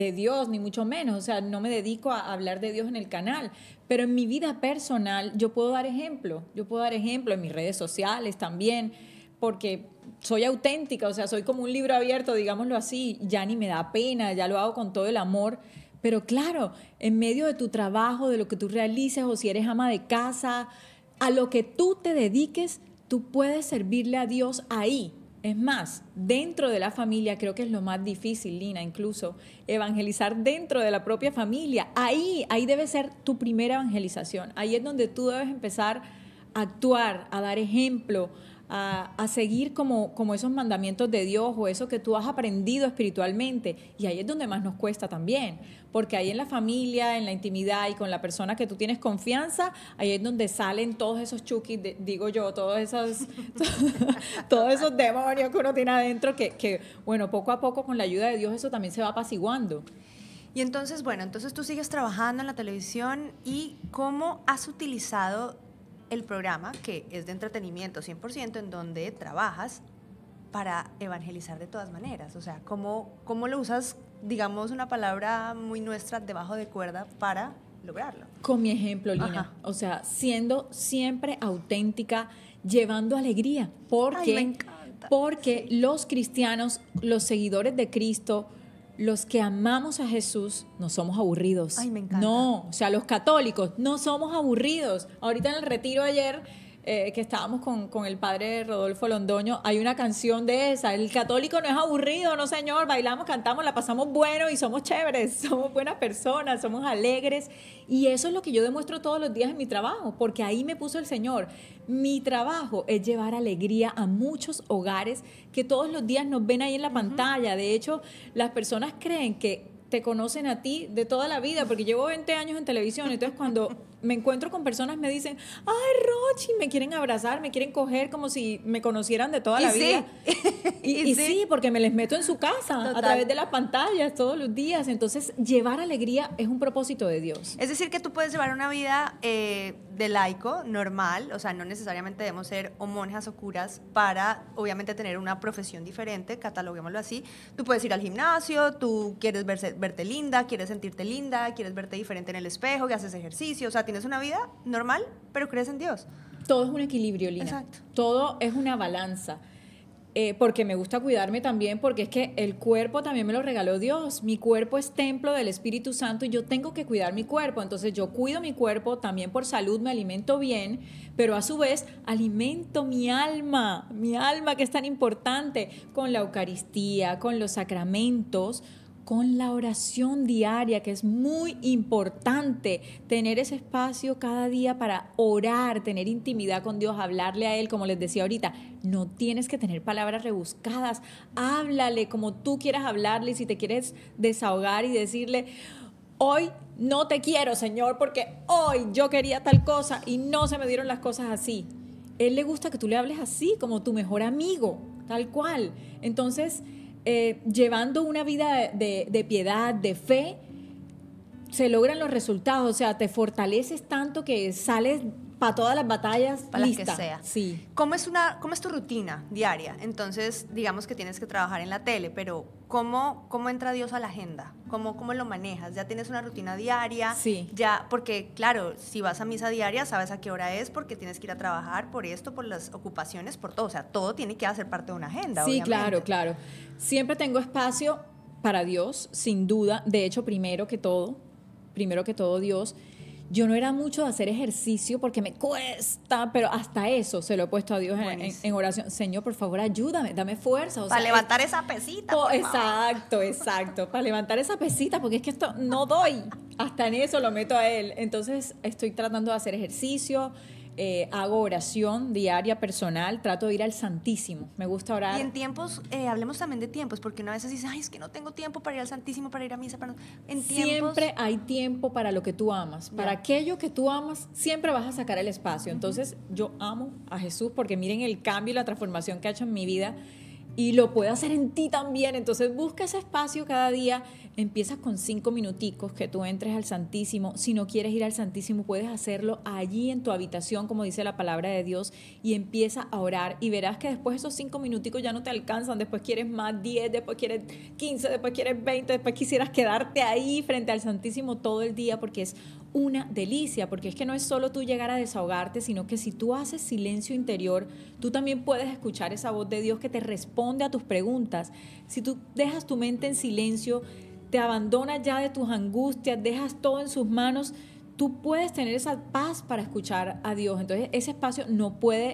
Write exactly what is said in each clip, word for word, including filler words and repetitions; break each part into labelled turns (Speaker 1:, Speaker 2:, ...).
Speaker 1: de Dios, ni mucho menos, o sea, no me dedico a hablar de Dios en el canal, pero en mi vida personal yo puedo dar ejemplo, yo puedo dar ejemplo en mis redes sociales también, porque soy auténtica, o sea, soy como un libro abierto, digámoslo así, ya ni me da pena, ya lo hago con todo el amor, pero claro, en medio de tu trabajo, de lo que tú realices, o si eres ama de casa, a lo que tú te dediques, tú puedes servirle a Dios ahí. Es más, dentro de la familia creo que es lo más difícil, Lina, incluso evangelizar dentro de la propia familia. Ahí, ahí debe ser tu primera evangelización. Ahí es donde tú debes empezar a actuar, a dar ejemplo, a, a seguir como, como esos mandamientos de Dios o eso que tú has aprendido espiritualmente. Y ahí es donde más nos cuesta también, porque ahí en la familia, en la intimidad y con la persona que tú tienes confianza, ahí es donde salen todos esos chukis, de, digo yo, todos esos, todos esos demonios que uno tiene adentro que, que, bueno, poco a poco con la ayuda de Dios eso también se va apaciguando.
Speaker 2: Y entonces, bueno, entonces tú sigues trabajando en la televisión y ¿cómo has utilizado el programa, que es de entretenimiento cien por ciento, en donde trabajas para evangelizar de todas maneras? O sea, ¿cómo, cómo lo usas, digamos, una palabra muy nuestra, debajo de cuerda, para lograrlo?
Speaker 1: Con mi ejemplo, Lina.
Speaker 2: Ajá.
Speaker 1: O sea, siendo siempre auténtica, llevando alegría.
Speaker 2: Ay, me
Speaker 1: Porque,
Speaker 2: encanta.
Speaker 1: porque
Speaker 2: Sí.
Speaker 1: los cristianos, los seguidores de Cristo, los que amamos a Jesús, no somos aburridos.
Speaker 2: Ay, me encanta.
Speaker 1: No, o sea, los católicos no somos aburridos. Ahorita en el retiro ayer, eh, que estábamos con, con el padre Rodolfo Londoño, hay una canción de esa: el católico no es aburrido, no señor, bailamos, cantamos, la pasamos bueno y somos chéveres, somos buenas personas, somos alegres, y eso es lo que yo demuestro todos los días en mi trabajo, porque ahí me puso el Señor. Mi trabajo es llevar alegría a muchos hogares que todos los días nos ven ahí en la uh-huh. pantalla. De hecho, las personas creen que te conocen a ti de toda la vida, porque llevo veinte años en televisión, entonces cuando me encuentro con personas me dicen, ay, Rochi, me quieren abrazar, me quieren coger como si me conocieran de toda
Speaker 2: y
Speaker 1: la
Speaker 2: sí.
Speaker 1: vida. Y, y, y sí. sí, porque me les meto en su casa, total, a través de las pantallas todos los días. Entonces, llevar alegría es un propósito de Dios.
Speaker 2: Es decir, que tú puedes llevar una vida eh, de laico, normal, o sea, no necesariamente debemos ser o monjas o curas para, obviamente, tener una profesión diferente, cataloguémoslo así. Tú puedes ir al gimnasio, tú quieres verse, verte linda, quieres sentirte linda, quieres verte diferente en el espejo, que haces ejercicio, o sea, tienes una vida normal, pero crees en Dios.
Speaker 1: Todo es un equilibrio, Lina.
Speaker 2: Exacto.
Speaker 1: Todo es una balanza. Eh, porque me gusta cuidarme también, porque es que el cuerpo también me lo regaló Dios. Mi cuerpo es templo del Espíritu Santo y yo tengo que cuidar mi cuerpo. Entonces yo cuido mi cuerpo también por salud, me alimento bien, pero a su vez alimento mi alma, mi alma que es tan importante, con la Eucaristía, con los sacramentos, con la oración diaria, que es muy importante tener ese espacio cada día para orar, tener intimidad con Dios, hablarle a Él, como les decía ahorita. No tienes que tener palabras rebuscadas, háblale como tú quieras hablarle. Si te quieres desahogar y decirle, hoy no te quiero, Señor, porque hoy yo quería tal cosa y no se me dieron las cosas así. Él le gusta que tú le hables así, como tu mejor amigo, tal cual. Entonces, Eh, llevando una vida de, de, de piedad, de fe, se logran los resultados. O sea, te fortaleces tanto que sales para todas las batallas
Speaker 2: para
Speaker 1: lista.
Speaker 2: las que sea.
Speaker 1: Sí.
Speaker 2: ¿Cómo es, una, ¿Cómo es tu rutina diaria? Entonces, digamos que tienes que trabajar en la tele, pero ¿cómo, cómo entra Dios a la agenda? ¿Cómo, ¿Cómo lo manejas? ¿Ya tienes una rutina diaria?
Speaker 1: Sí.
Speaker 2: Ya, porque, claro, si vas a misa diaria, sabes a qué hora es, porque tienes que ir a trabajar por esto, por las ocupaciones, por todo. O sea, todo tiene que hacer parte de una agenda,
Speaker 1: Sí,
Speaker 2: obviamente.
Speaker 1: claro, claro. Siempre tengo espacio para Dios, sin duda. De hecho, primero que todo, primero que todo Dios. Yo no era mucho de hacer ejercicio porque me cuesta, pero hasta eso se lo he puesto a Dios en, en, en oración. Señor, por favor, ayúdame, dame fuerza. O
Speaker 2: para
Speaker 1: sea,
Speaker 2: levantar
Speaker 1: es,
Speaker 2: esa pesita.
Speaker 1: oh, exacto, exacto. Para levantar esa pesita, porque es que esto no doy. Hasta en eso lo meto a Él. Entonces, estoy tratando de hacer ejercicio. Eh, hago oración diaria personal, trato de ir al Santísimo, me gusta orar.
Speaker 2: Y en tiempos, eh, hablemos también de tiempos, porque una vez dices, ay, es que no tengo tiempo para ir al Santísimo, para ir a misa, para... en
Speaker 1: Siempre
Speaker 2: tiempos...
Speaker 1: hay tiempo para lo que tú amas, yeah. Para aquello que tú amas, siempre vas a sacar el espacio. Uh-huh. Entonces yo amo a Jesús porque miren el cambio y la transformación que ha hecho en mi vida. y lo puede hacer en ti también. Entonces busca ese espacio cada día. Empiezas con cinco minuticos que tú entres al Santísimo. Si no quieres ir al Santísimo, puedes hacerlo allí en tu habitación, como dice la palabra de Dios, y empieza a orar y verás que después esos cinco minuticos ya no te alcanzan. Después quieres más, diez, después quieres quince, después quieres veinte, después quisieras quedarte ahí frente al Santísimo todo el día, porque es una delicia, porque es que no es solo tú llegar a desahogarte, sino que si tú haces silencio interior, tú también puedes escuchar esa voz de Dios que te responde a tus preguntas. Si tú dejas tu mente en silencio, te abandonas ya de tus angustias, dejas todo en sus manos, tú puedes tener esa paz para escuchar a Dios. Entonces ese espacio no puede,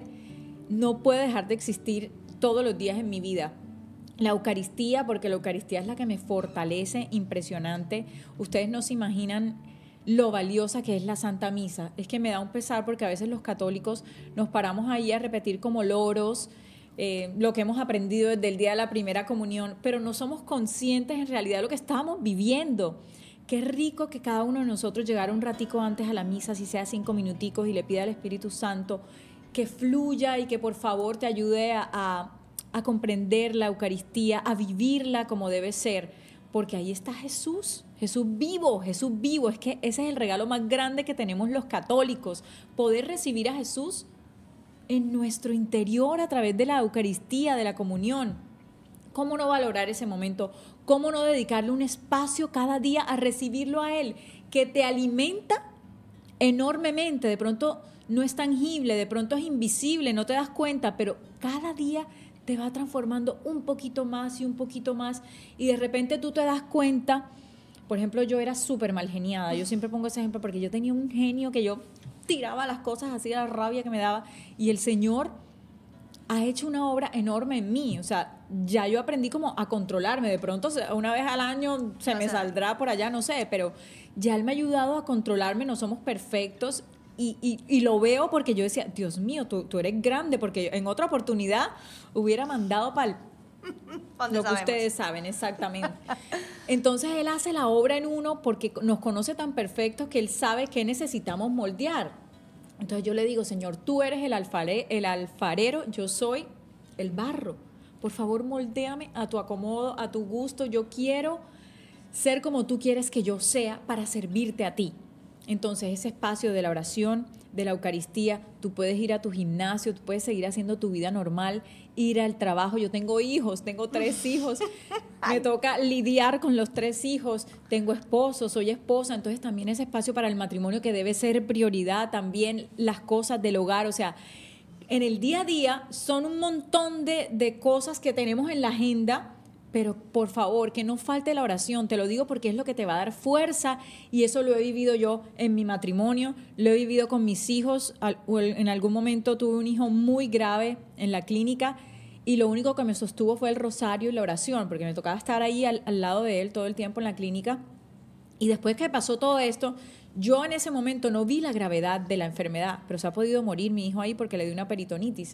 Speaker 1: no puede dejar de existir todos los días en mi vida. La Eucaristía, porque la Eucaristía es la que me fortalece, impresionante. Ustedes no se imaginan lo valiosa que es la Santa Misa. Es que me da un pesar porque a veces los católicos nos paramos ahí a repetir como loros eh, lo que hemos aprendido desde el día de la primera comunión, pero no somos conscientes en realidad de lo que estamos viviendo. Qué rico que cada uno de nosotros llegara un ratico antes a la misa, si sea cinco minuticos, y le pida al Espíritu Santo que fluya y que por favor te ayude a, a, a comprender la Eucaristía, a vivirla como debe ser, porque ahí está Jesús. Jesús vivo, Jesús vivo. Es que ese es el regalo más grande que tenemos los católicos, poder recibir a Jesús en nuestro interior a través de la Eucaristía, de la comunión. ¿Cómo no valorar ese momento? ¿Cómo no dedicarle un espacio cada día a recibirlo a Él, que te alimenta enormemente? De pronto no es tangible, de pronto es invisible, no te das cuenta, pero cada día te va transformando un poquito más y un poquito más, y de repente tú te das cuenta. Por ejemplo, yo era súper mal geniada. Yo siempre pongo ese ejemplo porque yo tenía un genio que yo tiraba las cosas así, la rabia que me daba, y el Señor ha hecho una obra enorme en mí. O sea, ya yo aprendí como a controlarme. De pronto, una vez al año se me saldrá por allá, no sé, pero ya Él me ha ayudado a controlarme. No somos perfectos. Y, y, y lo veo porque yo decía, Dios mío, tú, tú eres grande, porque en otra oportunidad hubiera mandado para el lo que ustedes saben, exactamente. Entonces Él hace la obra en uno porque nos conoce tan perfectos que Él sabe qué necesitamos moldear. Entonces yo le digo, Señor, tú eres el alfarero, el alfarero, yo soy el barro. Por favor, moldéame a tu acomodo, a tu gusto. Yo quiero ser como tú quieres que yo sea para servirte a ti. Entonces ese espacio de la oración, de la Eucaristía, tú puedes ir a tu gimnasio, tú puedes seguir haciendo tu vida normal, ir al trabajo. Yo tengo hijos, tengo tres hijos, me toca lidiar con los tres hijos, tengo esposo, soy esposa, entonces también ese espacio para el matrimonio que debe ser prioridad, también las cosas del hogar. O sea, en el día a día son un montón de, de cosas que tenemos en la agenda, pero por favor, que no falte la oración. Te lo digo porque es lo que te va a dar fuerza, y eso lo he vivido yo en mi matrimonio, lo he vivido con mis hijos. En algún momento tuve un hijo muy grave en la clínica y lo único que me sostuvo fue el rosario y la oración, porque me tocaba estar ahí al, al lado de él todo el tiempo en la clínica. Y después que pasó todo esto, yo en ese momento no vi la gravedad de la enfermedad, pero se ha podido morir mi hijo ahí porque le dio una peritonitis.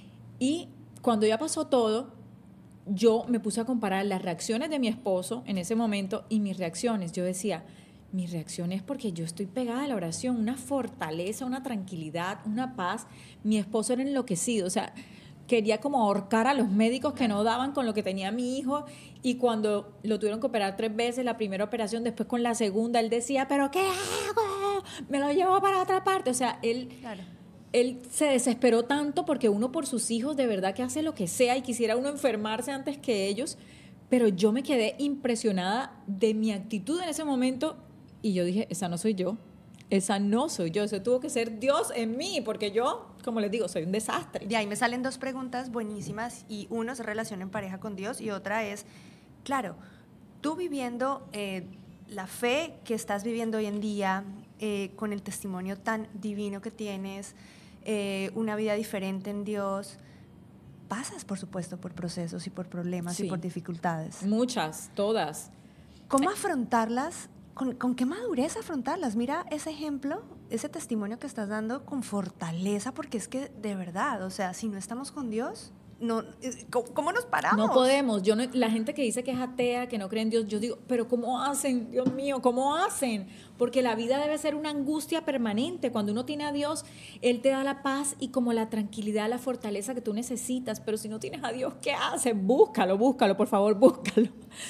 Speaker 1: Y cuando ya pasó todo, yo me puse a comparar las reacciones de mi esposo en ese momento y mis reacciones. Yo decía, mi reacción es porque yo estoy pegada a la oración, una fortaleza, una tranquilidad, una paz. Mi esposo era enloquecido, o sea, quería como ahorcar a los médicos que no daban con lo que tenía mi hijo, y cuando lo tuvieron que operar tres veces, la primera operación, después con la segunda, él decía, ¿pero qué hago? Me lo llevo para otra parte. O sea, él... Claro. Él se desesperó tanto porque uno por sus hijos de verdad que hace lo que sea y quisiera uno enfermarse antes que ellos, pero yo me quedé impresionada de mi actitud en ese momento y yo dije, esa no soy yo, esa no soy yo, eso tuvo que ser Dios en mí, porque yo, como les digo, soy un desastre.
Speaker 2: De ahí me salen dos preguntas buenísimas, y uno es relación en pareja con Dios y otra es, claro, tú viviendo eh, la fe que estás viviendo hoy en día, eh, con el testimonio tan divino que tienes, Eh, una vida diferente en Dios, pasas por supuesto por procesos y por problemas, sí, y por dificultades.
Speaker 1: Muchas, todas.
Speaker 2: ¿Cómo afrontarlas? ¿Con, con qué madurez afrontarlas? Mira ese ejemplo, ese testimonio que estás dando con fortaleza, porque es que de verdad, o sea, si no estamos con Dios, no, ¿cómo, cómo nos paramos?
Speaker 1: No podemos. Yo no, la gente que dice que es atea, que no cree en Dios, yo digo, pero ¿cómo hacen? Dios mío, ¿cómo hacen? Porque la vida debe ser una angustia permanente. Cuando uno tiene a Dios, Él te da la paz y como la tranquilidad, la fortaleza que tú necesitas. Pero si no tienes a Dios, ¿qué haces? Búscalo, búscalo, por favor, búscalo.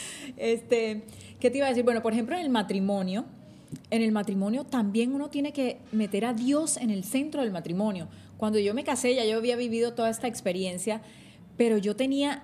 Speaker 1: Este, ¿qué te iba a decir? Bueno, por ejemplo, en el matrimonio, en el matrimonio también uno tiene que meter a Dios en el centro del matrimonio. Cuando yo me casé, ya yo había vivido toda esta experiencia, pero yo tenía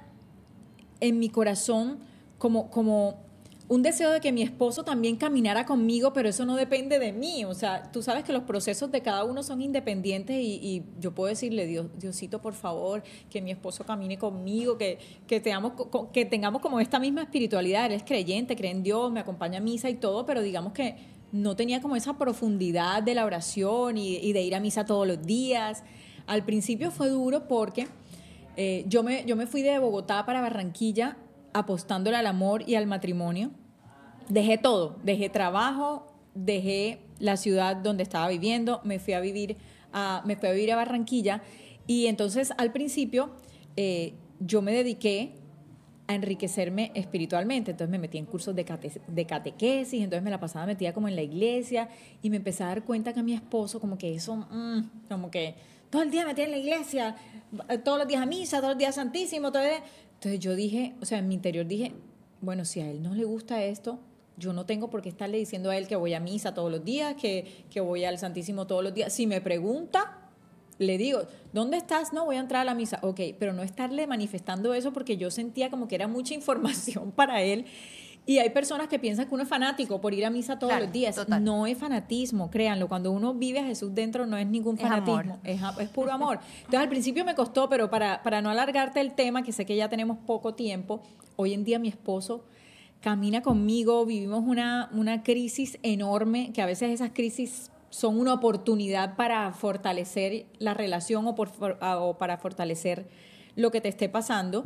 Speaker 1: en mi corazón como, como un deseo de que mi esposo también caminara conmigo, pero eso no depende de mí. O sea, tú sabes que los procesos de cada uno son independientes y, y yo puedo decirle, Dios, Diosito, por favor, que mi esposo camine conmigo, que, que, tengamos, que tengamos como esta misma espiritualidad. Él es creyente, cree en Dios, me acompaña a misa y todo, pero digamos que no tenía como esa profundidad de la oración y, y de ir a misa todos los días. Al principio fue duro porque eh, yo, me, yo me fui de Bogotá para Barranquilla apostándole al amor y al matrimonio. Dejé todo, dejé trabajo, dejé la ciudad donde estaba viviendo, me fui a vivir a, me fui a, vivir a Barranquilla y entonces al principio eh, yo me dediqué a enriquecerme espiritualmente. Entonces me metí en cursos de, cate, de catequesis, entonces me la pasaba metida como en la iglesia y me empecé a dar cuenta que a mi esposo como que eso, mmm, como que todo el día metida en la iglesia, todos los días a misa, todos los días santísimo, todo el día. Entonces yo dije, o sea, en mi interior dije, bueno, si a él no le gusta esto, yo no tengo por qué estarle diciendo a él que voy a misa todos los días, que, que voy al Santísimo todos los días. Si me pregunta, le digo, ¿dónde estás? No, voy a entrar a la misa. Ok, pero no estarle manifestando eso porque yo sentía como que era mucha información para él. Y hay personas que piensan que uno es fanático por ir a misa todos
Speaker 2: claro,
Speaker 1: los días.
Speaker 2: Total.
Speaker 1: No es fanatismo, créanlo. Cuando uno vive a Jesús dentro no es ningún fanatismo, es, es, es puro amor. Entonces al principio me costó, pero para, para no alargarte el tema, que sé que ya tenemos poco tiempo, hoy en día mi esposo camina conmigo, vivimos una, una crisis enorme, que a veces esas crisis son una oportunidad para fortalecer la relación o, por, o para fortalecer lo que te esté pasando.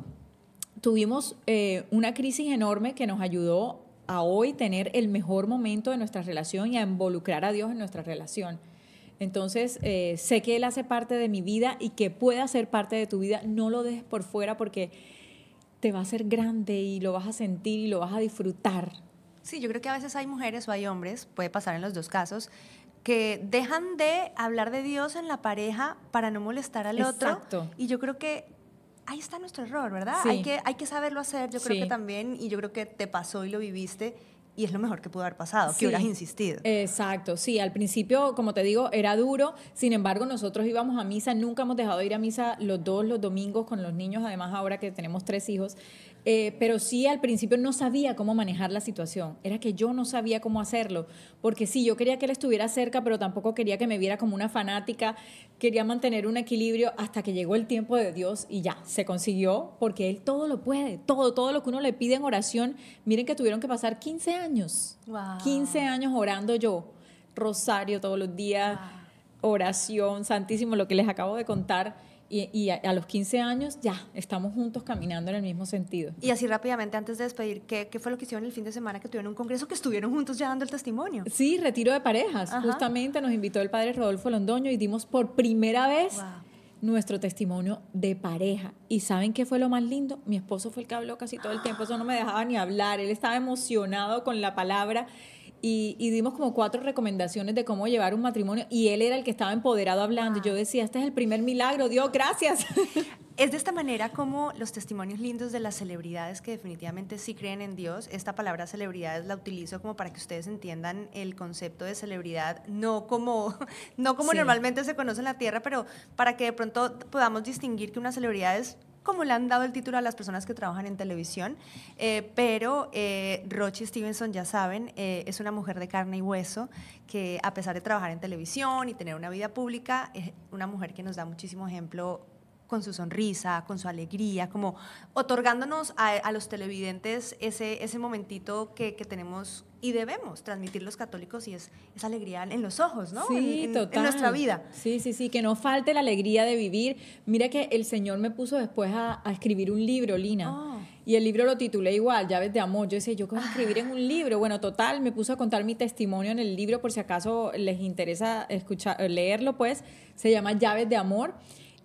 Speaker 1: Tuvimos eh, una crisis enorme que nos ayudó a hoy tener el mejor momento de nuestra relación y a involucrar a Dios en nuestra relación. Entonces, eh, sé que Él hace parte de mi vida y que puede hacer parte de tu vida. No lo dejes por fuera porque te va a hacer grande y lo vas a sentir y lo vas a disfrutar.
Speaker 2: Sí, yo creo que a veces hay mujeres o hay hombres, puede pasar en los dos casos, que dejan de hablar de Dios en la pareja para no molestar al
Speaker 1: Exacto.
Speaker 2: otro. Y yo creo que ahí está nuestro error, ¿verdad?
Speaker 1: Sí.
Speaker 2: Hay que, hay que saberlo hacer, yo creo
Speaker 1: Sí.
Speaker 2: que también, y yo creo que te pasó y lo viviste, y es lo mejor que pudo haber pasado,
Speaker 1: Sí.
Speaker 2: que hubieras insistido.
Speaker 1: Exacto, sí, al principio, como te digo, era duro, sin embargo, nosotros íbamos a misa, nunca hemos dejado de ir a misa los dos los domingos con los niños, además ahora que tenemos tres hijos, eh, pero sí, al principio no sabía cómo manejar la situación, era que yo no sabía cómo hacerlo, porque sí, yo quería que él estuviera cerca, pero tampoco quería que me viera como una fanática, quería mantener un equilibrio hasta que llegó el tiempo de Dios y ya, se consiguió, porque Él todo lo puede, todo, todo lo que uno le pide en oración. Miren que tuvieron que pasar quince años,
Speaker 2: Wow.
Speaker 1: quince años orando yo, rosario todos los días, wow. Oración, santísimo, lo que les acabo de contar. Y, y a, a los quince años ya estamos juntos caminando en el mismo sentido.
Speaker 2: Y así rápidamente, antes de despedir, ¿qué, qué fue lo que hicieron el fin de semana que tuvieron un congreso que estuvieron juntos ya dando el testimonio?
Speaker 1: Sí, retiro de parejas.
Speaker 2: Ajá.
Speaker 1: Justamente nos invitó el padre Rodolfo Londoño y dimos por primera vez wow. nuestro testimonio de pareja. ¿Y saben qué fue lo más lindo? Mi esposo fue el que habló casi todo el tiempo, eso no me dejaba ni hablar, él estaba emocionado con la palabra. Y, y dimos como cuatro recomendaciones de cómo llevar un matrimonio y él era el que estaba empoderado hablando. Ah. Y yo decía, este es el primer milagro, Dios, gracias.
Speaker 2: Es de esta manera como los testimonios lindos de las celebridades que definitivamente sí creen en Dios. Esta palabra celebridades la utilizo como para que ustedes entiendan el concepto de celebridad, no como, no como sí. normalmente se conoce en la tierra, pero para que de pronto podamos distinguir que una celebridad es como le han dado el título a las personas que trabajan en televisión, eh, pero eh, Rochi Stevenson, ya saben, eh, es una mujer de carne y hueso que a pesar de trabajar en televisión y tener una vida pública, es una mujer que nos da muchísimo ejemplo con su sonrisa, con su alegría, como otorgándonos a, a los televidentes ese, ese momentito que, que tenemos y debemos transmitir los católicos y es esa alegría en los ojos, ¿no?
Speaker 1: Sí,
Speaker 2: en, en,
Speaker 1: total.
Speaker 2: En nuestra vida.
Speaker 1: Sí, sí, sí, que no falte la alegría de vivir. Mira que el Señor me puso después a, a escribir un libro, Lina, oh. y el libro lo titulé igual, Llaves de Amor. Yo decía, ¿yo qué voy a escribir en un libro? Bueno, total, me puse a contar mi testimonio en el libro por si acaso les interesa escuchar, leerlo, pues, se llama Llaves de Amor.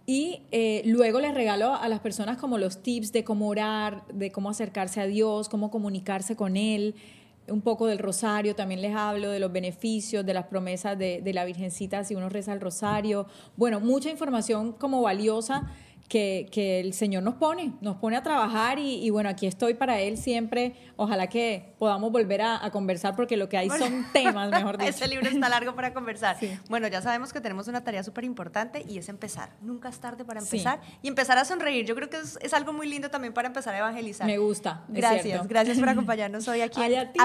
Speaker 1: Y eh, luego les regalo a las personas como los tips de cómo orar, de cómo acercarse a Dios, cómo comunicarse con Él, un poco del rosario, también les hablo de los beneficios, de las promesas de, de la Virgencita si uno reza el rosario. Bueno, mucha información como valiosa que, que el Señor nos pone, nos pone a trabajar y, y bueno, aquí estoy para Él siempre. Ojalá que podamos volver a, a conversar porque lo que hay son temas, mejor dicho.
Speaker 2: Ese libro está largo para conversar.
Speaker 1: Sí.
Speaker 2: Bueno, ya sabemos que tenemos una tarea súper importante y es empezar. Nunca es tarde para empezar
Speaker 1: Sí.
Speaker 2: y empezar a sonreír. Yo creo que es, es algo muy lindo también para empezar a evangelizar.
Speaker 1: Me gusta, es
Speaker 2: Gracias,
Speaker 1: cierto.
Speaker 2: gracias por acompañarnos hoy aquí
Speaker 1: Ay,
Speaker 2: en
Speaker 1: a ti.